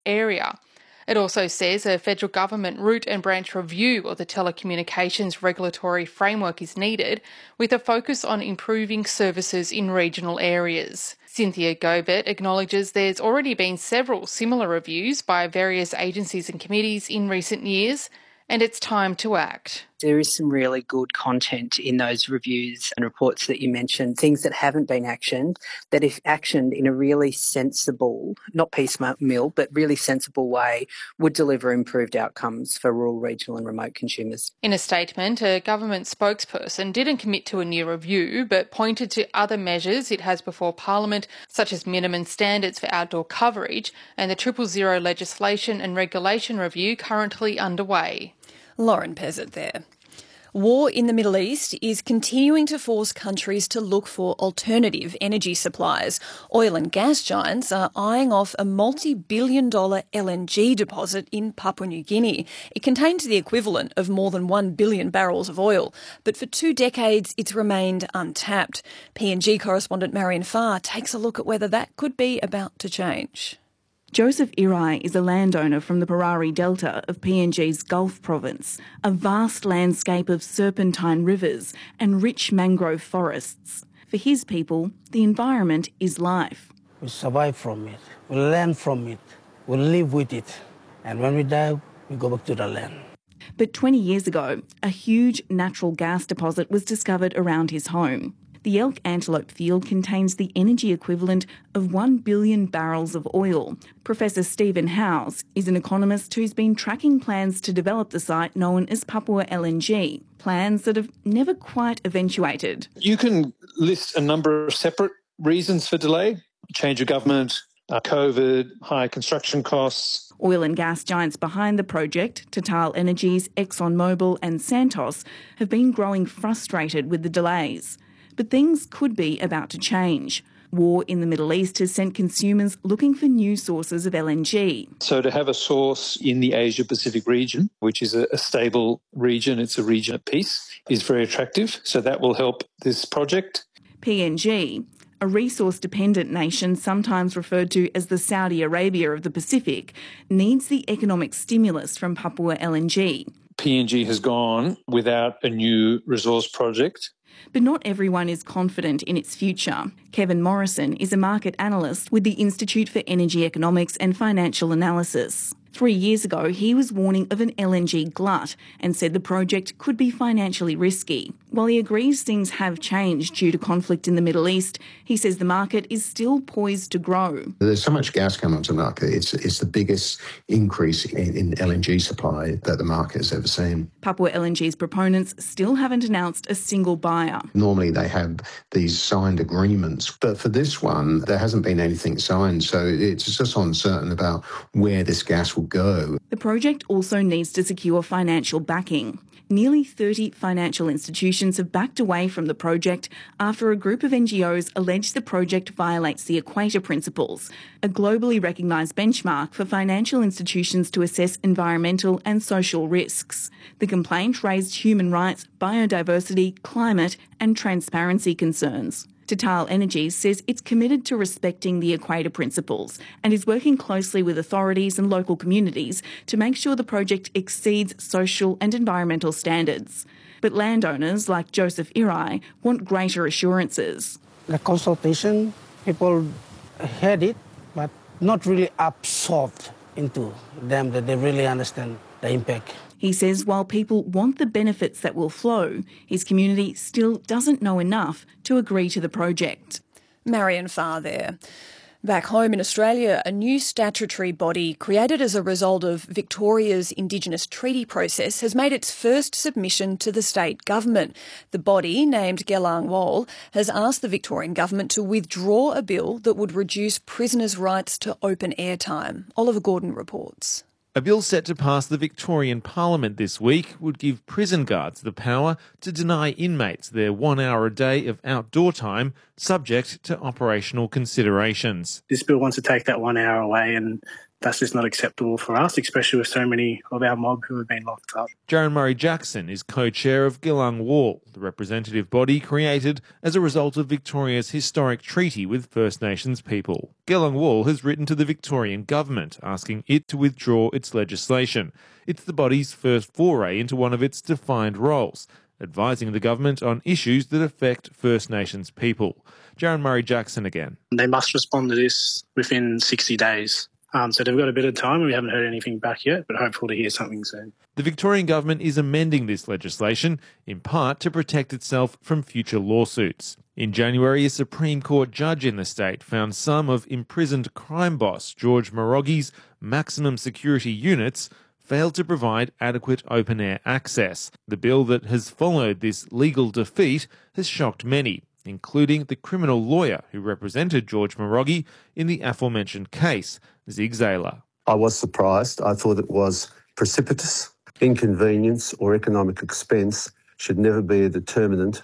area. It also says a federal government root and branch review of the telecommunications regulatory framework is needed, with a focus on improving services in regional areas. Cynthia Gobert acknowledges there's already been several similar reviews by various agencies and committees in recent years, and it's time to act. There is some really good content in those reviews and reports that you mentioned, things that haven't been actioned, that if actioned in a really sensible, not piecemeal, but really sensible way, would deliver improved outcomes for rural, regional and remote consumers. In a statement, a government spokesperson didn't commit to a new review, but pointed to other measures it has before Parliament, such as minimum standards for outdoor coverage and the 000 legislation and regulation review currently underway. Lauren Pezzett there. War in the Middle East is continuing to force countries to look for alternative energy supplies. Oil and gas giants are eyeing off a multi-billion-dollar LNG deposit in Papua New Guinea. It contains the equivalent of more than 1 billion barrels of oil, but for 2 decades it's remained untapped. PNG correspondent Marion Farr takes a look at whether that could be about to change. Joseph Irai is a landowner from the Parari Delta of PNG's Gulf Province, a vast landscape of serpentine rivers and rich mangrove forests. For his people, the environment is life. We survive from it, we learn from it, we live with it, and when we die, we go back to the land. But 20 years ago, a huge natural gas deposit was discovered around his home. The Elk Antelope field contains the energy equivalent of 1 billion barrels of oil. Professor Stephen Howes is an economist who's been tracking plans to develop the site known as Papua LNG, plans that have never quite eventuated. You can list a number of separate reasons for delay: change of government, COVID, high construction costs. Oil and gas giants behind the project, Total Energies, ExxonMobil and Santos, have been growing frustrated with the delays. But things could be about to change. War in the Middle East has sent consumers looking for new sources of LNG. So to have a source in the Asia-Pacific region, which is a stable region, it's a region of peace, is very attractive. So that will help this project. PNG, a resource-dependent nation sometimes referred to as the Saudi Arabia of the Pacific, needs the economic stimulus from Papua LNG. PNG has gone without a new resource project. But not everyone is confident in its future. Kevin Morrison is a market analyst with the Institute for Energy Economics and Financial Analysis. 3 years ago, he was warning of an LNG glut and said the project could be financially risky. While he agrees things have changed due to conflict in the Middle East, he says the market is still poised to grow. There's so much gas coming onto the market. It's the biggest increase in LNG supply that the market has ever seen. Papua LNG's proponents still haven't announced a single buyer. Normally they have these signed agreements, but for this one, there hasn't been anything signed, so it's just uncertain about where this gas will go. The project also needs to secure financial backing. Nearly 30 financial institutions have backed away from the project after a group of NGOs allege the project violates the Equator Principles, a globally recognised benchmark for financial institutions to assess environmental and social risks. The complaint raised human rights, biodiversity, climate and transparency concerns. Total Energies says it's committed to respecting the Equator Principles and is working closely with authorities and local communities to make sure the project exceeds social and environmental standards. But landowners like Joseph Irai want greater assurances. The consultation, people heard it, but not really absorbed into them that they really understand the impact. He says while people want the benefits that will flow, his community still doesn't know enough to agree to the project. Marion Farr there. Back home in Australia, a new statutory body created as a result of Victoria's Indigenous treaty process has made its first submission to the state government. The body, named Gelang Wol, has asked the Victorian government to withdraw a bill that would reduce prisoners' rights to open air time. Oliver Gordon reports. A bill set to pass the Victorian Parliament this week would give prison guards the power to deny inmates their 1 hour a day of outdoor time, subject to operational considerations. This bill wants to take that 1 hour away and That's just not acceptable for us, especially with so many of our mob who have been locked up. Jaron Murray-Jackson is co-chair of Gillang Wall, the representative body created as a result of Victoria's historic treaty with First Nations people. Gillang Wall has written to the Victorian government asking it to withdraw its legislation. It's the body's first foray into one of its defined roles, advising the government on issues that affect First Nations people. Jaron Murray-Jackson again. They must respond to this within 60 days. So they've got a bit of time. We haven't heard anything back yet, but hopeful to hear something soon. The Victorian government is amending this legislation, in part to protect itself from future lawsuits. In January, a Supreme Court judge in the state found some of imprisoned crime boss George Moroghi's maximum security units failed to provide adequate open-air access. The bill that has followed this legal defeat has shocked many, including the criminal lawyer who represented George Moroghi in the aforementioned case, Zig Zayler. I was surprised. I thought it was precipitous. Inconvenience or economic expense should never be a determinant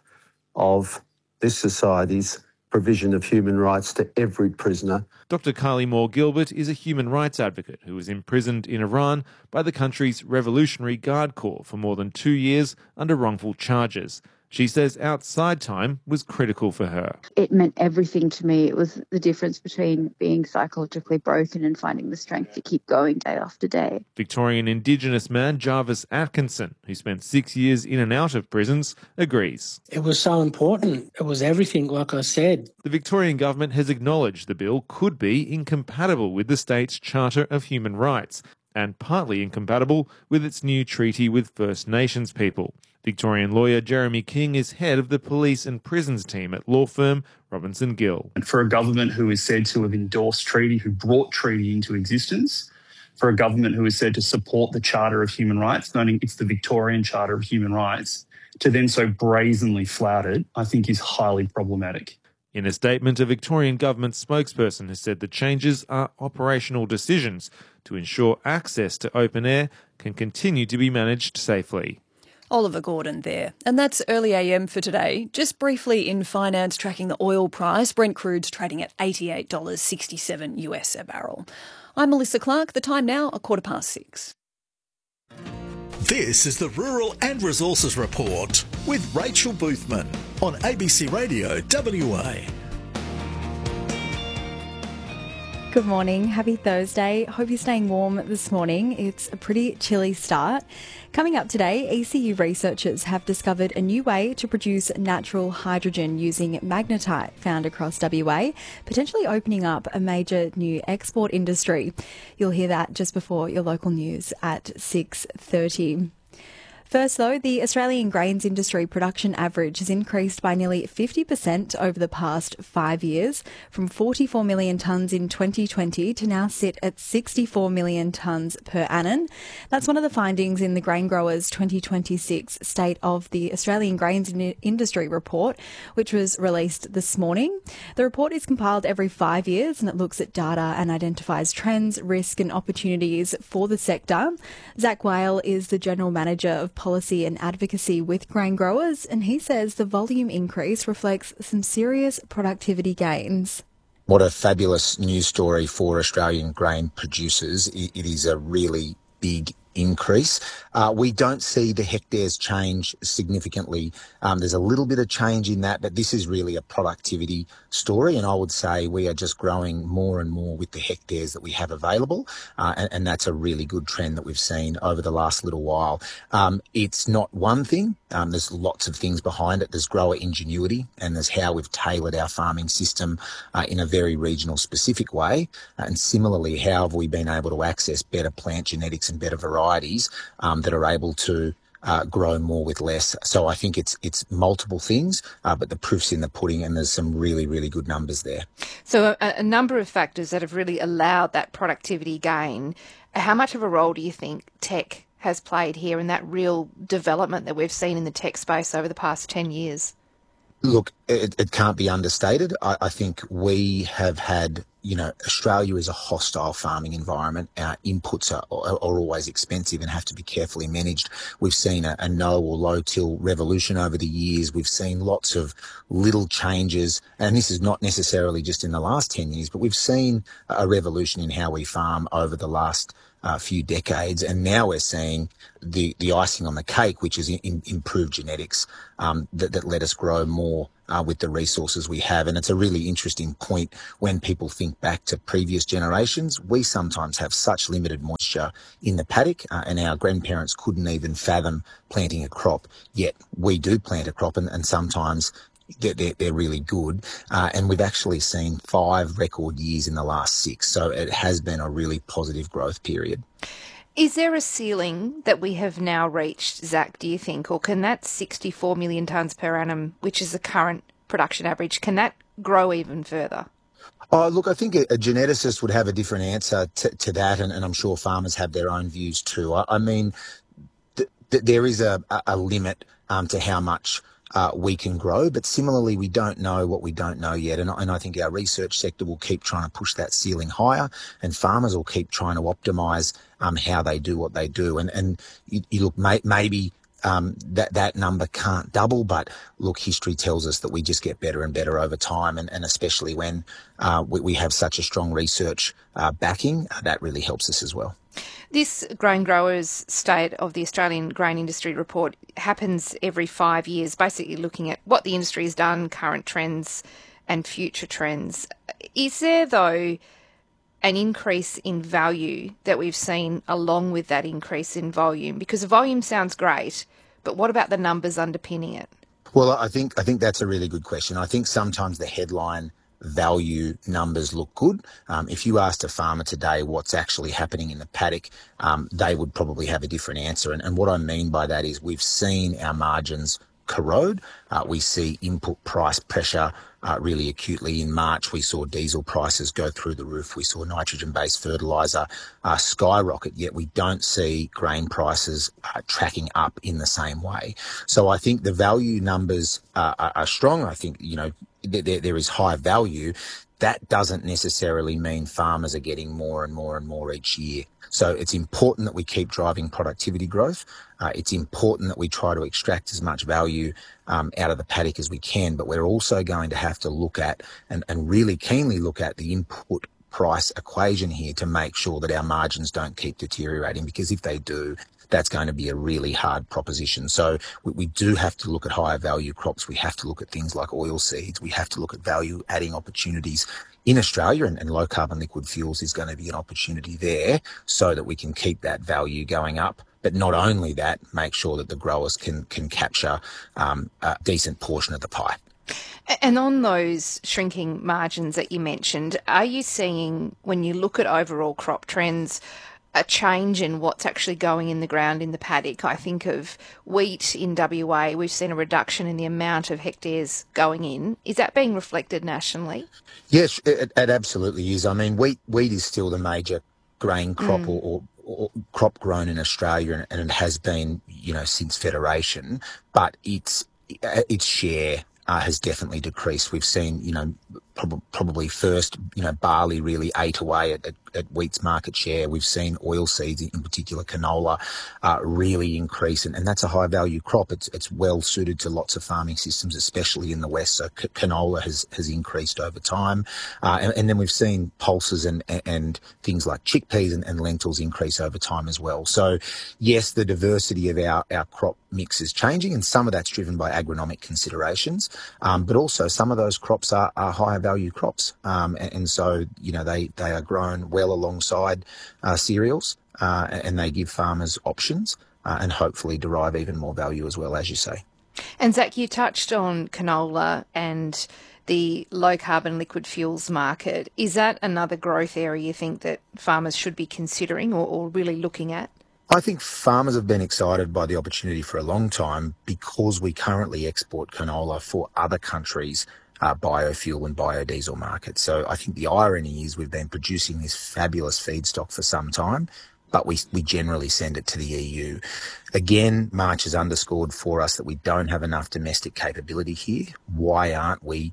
of this society's provision of human rights to every prisoner. Dr. Carly Moore-Gilbert is a human rights advocate who was imprisoned in Iran by the country's Revolutionary Guard Corps for more than 2 years under wrongful charges. She says outside time was critical for her. It meant everything to me. It was the difference between being psychologically broken and finding the strength to keep going day after day. Victorian Indigenous man Jarvis Atkinson, who spent 6 years in and out of prisons, agrees. It was so important. It was everything, like I said. The Victorian government has acknowledged the bill could be incompatible with the state's Charter of Human Rights and partly incompatible with its new treaty with First Nations people. Victorian lawyer Jeremy King is head of the police and prisons team at law firm Robinson Gill. And for a government who is said to have endorsed treaty, who brought treaty into existence, for a government who is said to support the Charter of Human Rights, noting it's the Victorian Charter of Human Rights, to then so brazenly flout it, I think is highly problematic. In a statement, a Victorian government spokesperson has said the changes are operational decisions to ensure access to open air can continue to be managed safely. Oliver Gordon there. And that's Early AM for today. Just briefly in finance, tracking the oil price, Brent crude's trading at $88.67 US a barrel. I'm Melissa Clark. The time now, 6:15. This is the Rural and Resources Report with Rachel Boothman on ABC Radio WA. Good morning. Happy Thursday. Hope you're staying warm this morning. It's a pretty chilly start. Coming up today, ECU researchers have discovered a new way to produce natural hydrogen using magnetite found across WA, potentially opening up a major new export industry. You'll hear that just before your local news at 6:30. First, though, the Australian grains industry production average has increased by nearly 50% over the past 5 years, from 44 million tonnes in 2020 to now sit at 64 million tonnes per annum. That's one of the findings in the Grain Growers 2026 State of the Australian Grains Industry report, which was released this morning. The report is compiled every 5 years and it looks at data and identifies trends, risk and opportunities for the sector. Zach Whale is the General Manager of Policy and Advocacy with Grain Growers, and he says the volume increase reflects some serious productivity gains. What a fabulous news story for Australian grain producers. It is a really big increase. We don't see the hectares change significantly. There's a little bit of change in that, but this is really a productivity story, and I would say we are just growing more and more with the hectares that we have available, and that's a really good trend that we've seen over the last little while. It's not one thing. There's lots of things behind it. There's grower ingenuity, and there's how we've tailored our farming system in a very regional specific way, and similarly, how have we been able to access better plant genetics and better varieties that are able to grow more with less. So I think it's multiple things, but the proof's in the pudding, and there's some really, really good numbers there. So a number of factors that have really allowed that productivity gain. How much of a role do you think tech has played here in that real development that we've seen in the tech space over the past 10 years? Look, it can't be understated. I think we have had Australia is a hostile farming environment. Our inputs are always expensive and have to be carefully managed. We've seen a no or low till revolution over the years. We've seen lots of little changes, and this is not necessarily just in the last 10 years, but we've seen a revolution in how we farm over the last few decades, and now we're seeing the icing on the cake, which is improved genetics that let us grow more with the resources we have. And it's a really interesting point when people think back to previous generations. We sometimes have such limited moisture in the paddock, and our grandparents couldn't even fathom planting a crop, yet we do plant a crop, and sometimes they're really good. And we've actually seen 5 record years in the last 6. So it has been a really positive growth period. Is there a ceiling that we have now reached, Zach, do you think? Or can that 64 million tonnes per annum, which is the current production average, can that grow even further? Oh, look, I think a geneticist would have a different answer to that, and I'm sure farmers have their own views too. I mean, there is a limit to how much we can grow, but similarly, we don't know what we don't know yet. And I think our research sector will keep trying to push that ceiling higher, and farmers will keep trying to optimise how they do what they do. And you look, maybe that number can't double, but look, history tells us that we just get better and better over time, and especially when we have such a strong research backing, that really helps us as well. This Grain Growers State of the Australian Grain Industry report happens every 5 years, basically looking at what the industry has done, current trends and future trends. Is there, though, an increase in value that we've seen along with that increase in volume? Because the volume sounds great, but what about the numbers underpinning it? Well, I think that's a really good question. I think sometimes the headline value numbers look good. If you asked a farmer today what's actually happening in the paddock, they would probably have a different answer. And what I mean by that is we've seen our margins corrode. We see input price pressure really acutely. In March, we saw diesel prices go through the roof. We saw nitrogen-based fertiliser skyrocket, yet we don't see grain prices tracking up in the same way. So I think the value numbers are strong. I think, there is high value. That doesn't necessarily mean farmers are getting more and more and more each year. So it's important that we keep driving productivity growth. It's important that we try to extract as much value out of the paddock as we can, but we're also going to have to look at and really keenly look at the input price equation here to make sure that our margins don't keep deteriorating, because if they do, that's going to be a really hard proposition. So we do have to look at higher value crops. We have to look at things like oilseeds. We have to look at value adding opportunities in Australia, and low carbon liquid fuels is going to be an opportunity there so that we can keep that value going up. But not only that, make sure that the growers can capture a decent portion of the pie. And on those shrinking margins that you mentioned, are you seeing, when you look at overall crop trends, a change in what's actually going in the ground in the paddock? I think of wheat in WA. We've seen a reduction in the amount of hectares going in. Is that being reflected nationally? Yes, it absolutely is. I mean, wheat is still the major grain crop or crop grown in Australia, and it has been, since Federation. But its share has definitely decreased. We've seen, probably first, barley really ate away at wheat's market share. We've seen oilseeds, in particular canola, really increase, and that's a high value crop. It's well suited to lots of farming systems, especially in the West. So canola has increased over time, and then we've seen pulses and things like chickpeas and lentils increase over time as well. So yes, the diversity of our crop mix is changing, and some of that's driven by agronomic considerations, but also some of those crops are higher value crops, and so they are grown well alongside cereals, and they give farmers options and hopefully derive even more value as well, as you say. And Zach, you touched on canola and the low carbon liquid fuels market. Is that another growth area you think that farmers should be considering or really looking at? I think farmers have been excited by the opportunity for a long time because we currently export canola for other countries' biofuel and biodiesel markets. So I think the irony is we've been producing this fabulous feedstock for some time, but we generally send it to the EU. Again, March has underscored for us that we don't have enough domestic capability here. Why aren't we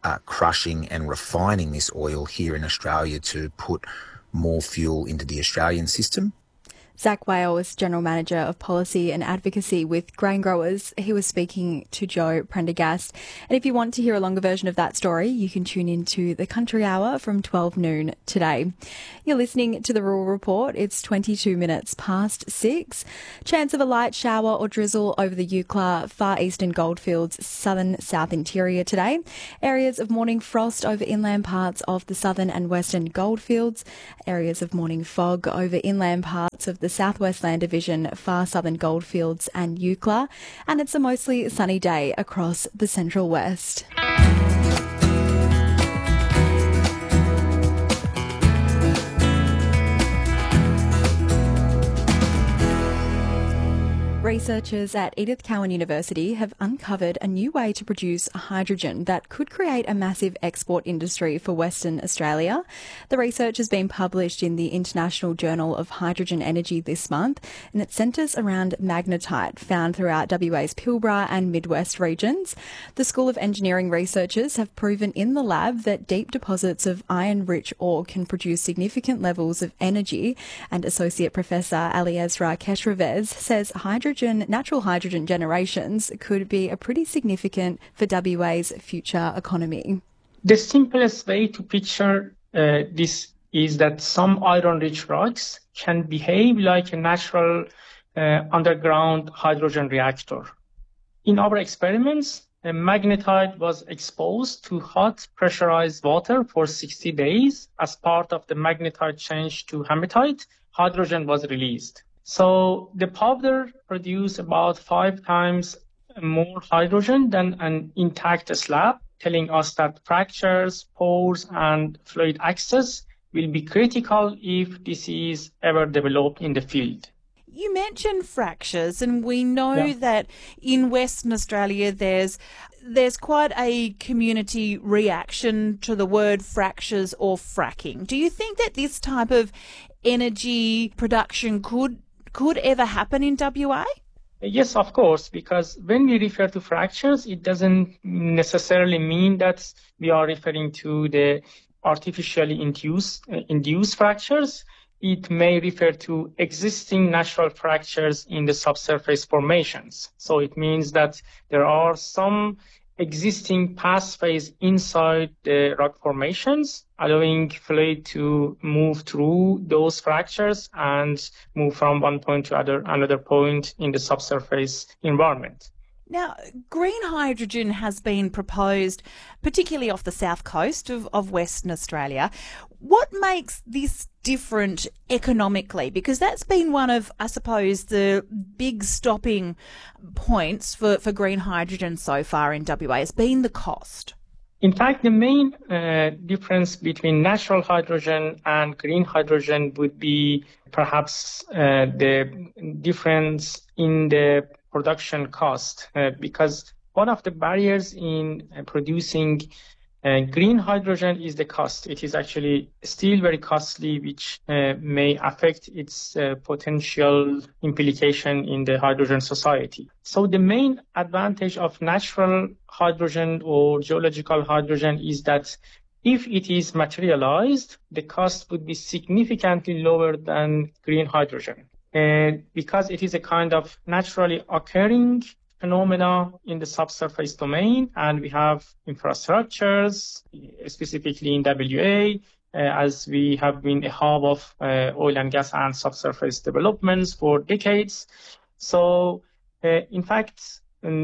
crushing and refining this oil here in Australia to put more fuel into the Australian system. Zach Whale is General Manager of Policy and Advocacy with Grain Growers. He was speaking to Joe Prendergast. And if you want to hear a longer version of that story, you can tune into the Country Hour from 12 noon today. You're listening to the Rural Report. It's 22 minutes past 6. Chance of a light shower or drizzle over the Eucla, far eastern goldfields, southern south interior today. Areas of morning frost over inland parts of the southern and western goldfields. Areas of morning fog over inland parts of the Southwest Land Division, far southern goldfields and Eucla, and it's a mostly sunny day across the central west. Researchers at Edith Cowan University have uncovered a new way to produce hydrogen that could create a massive export industry for Western Australia. The research has been published in the International Journal of Hydrogen Energy this month, and it centres around magnetite found throughout WA's Pilbara and Midwest regions. The School of Engineering researchers have proven in the lab that deep deposits of iron-rich ore can produce significant levels of energy, and Associate Professor Aliezra Keshravez says natural hydrogen generations could be a pretty significant for WA's future economy. The simplest way to picture this is that some iron-rich rocks can behave like a natural underground hydrogen reactor. In our experiments, magnetite was exposed to hot pressurized water for 60 days. As part of the magnetite change to hematite, hydrogen was released. So the powder produced about 5 times more hydrogen than an intact slab, telling us that fractures, pores, and fluid access will be critical if this is ever developed in the field. You mentioned fractures, and we know that in Western Australia there's quite a community reaction to the word fractures or fracking. Do you think that this type of energy production could ever happen in WA? Yes, of course, because when we refer to fractures, it doesn't necessarily mean that we are referring to the artificially induced fractures. It may refer to existing natural fractures in the subsurface formations. So it means that there are some existing pathways inside the rock formations, allowing fluid to move through those fractures and move from one point to another point in the subsurface environment. Now, green hydrogen has been proposed, particularly off the south coast of Western Australia. What makes this different economically? Because that's been one of, I suppose, the big stopping points for green hydrogen so far in WA has been the cost. In fact, the main difference between natural hydrogen and green hydrogen would be perhaps the difference in the production cost, because one of the barriers in producing green hydrogen is the cost. It is actually still very costly, which may affect its potential implication in the hydrogen society. So the main advantage of natural hydrogen or geological hydrogen is that if it is materialized, the cost would be significantly lower than green hydrogen. Because it is a kind of naturally occurring phenomena in the subsurface domain, and we have infrastructures, specifically in WA, as we have been a hub of oil and gas and subsurface developments for decades. So, in fact,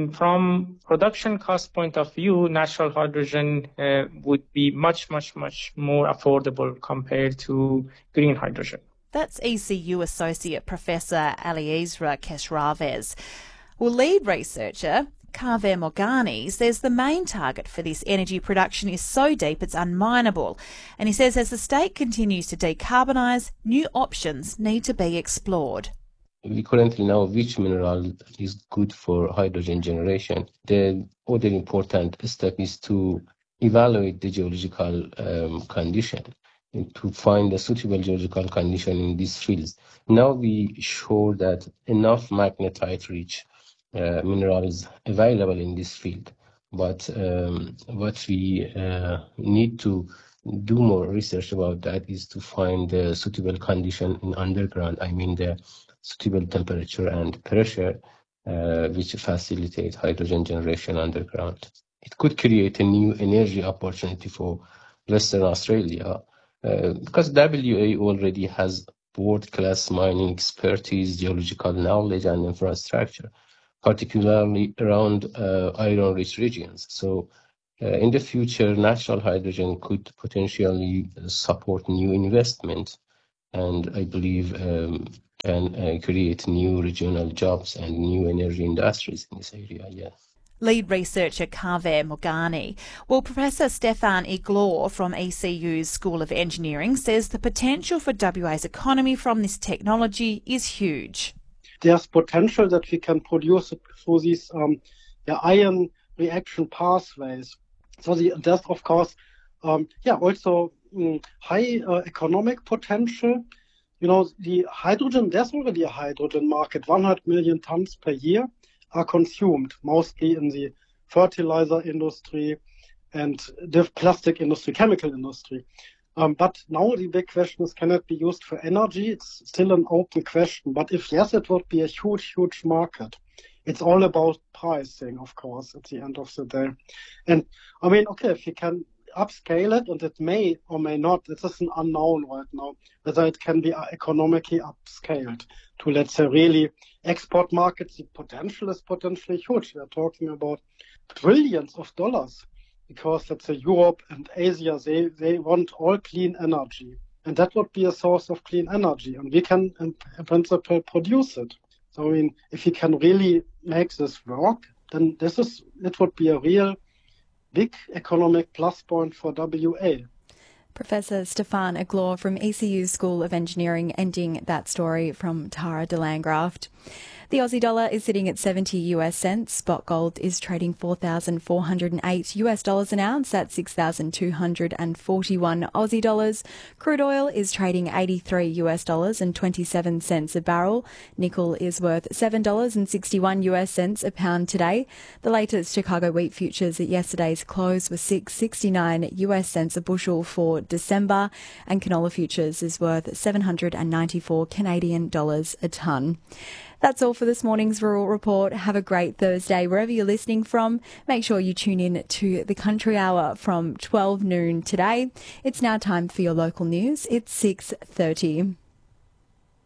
from production cost point of view, natural hydrogen would be much, much, much more affordable compared to green hydrogen. That's ECU Associate Professor Aliezra Keshravez. Well, lead researcher Kaveh Morgani says the main target for this energy production is so deep it's unminable. And he says as the state continues to decarbonise, new options need to be explored. We currently know which mineral is good for hydrogen generation. The other important step is to evaluate the geological condition, and to find a suitable geological condition in these fields. Now we show that enough magnetite-rich minerals available in this field. But what we need to do more research about that is to find the suitable condition in underground. I mean the suitable temperature and pressure which facilitate hydrogen generation underground. It could create a new energy opportunity for Western Australia because WA already has world-class mining expertise, geological knowledge and infrastructure, particularly around iron-rich regions. So in the future, natural hydrogen could potentially support new investment and I believe can create new regional jobs and new energy industries in this area, yeah. Lead researcher Kaveh Morgani. Well, Professor Stefan Iglor from ECU's School of Engineering says the potential for WA's economy from this technology is huge. There's potential that we can produce it through these ion reaction pathways. So there's, of course, also high economic potential. You know, the hydrogen, there's already a hydrogen market, 100 million tons per year are consumed, mostly in the fertilizer industry and the plastic industry, chemical industry. But now the big question is, can it be used for energy? It's still an open question. But if yes, it would be a huge, huge market. It's all about pricing, of course, at the end of the day. And I mean, okay, if you can upscale it, and it may or may not, it is an unknown right now, whether it can be economically upscaled to, let's say, really export markets. The potential is potentially huge. We are talking about trillions of dollars because, let's say, Europe and Asia, they want all clean energy. And that would be a source of clean energy. And we can, in principle, produce it. So, I mean, if you can really make this work, then it would be a real big economic plus point for WA. Professor Stefan Iglor from ECU's School of Engineering, ending that story from Tara de Landgraft. The Aussie dollar is sitting at 70 US cents. Spot gold is trading $4,408 an ounce at 6,241 Aussie dollars. Crude oil is trading $83 and 27 cents a barrel. Nickel is worth $7.61 a pound today. The latest Chicago wheat futures at yesterday's close were $6.69 a bushel for December, and canola futures is worth 794 Canadian dollars a tonne. That's all for this morning's Rural Report. Have a great Thursday wherever you're listening from. Make sure you tune in to the Country Hour from 12 noon today. It's now time for your local news. It's 6:30.